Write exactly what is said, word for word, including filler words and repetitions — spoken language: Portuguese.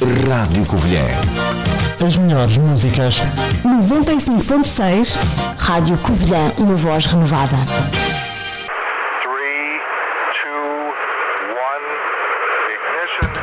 Rádio Covilhã. As melhores músicas. noventa e cinco ponto seis. Rádio Covilhã, uma voz renovada. três, dois, um, ignition.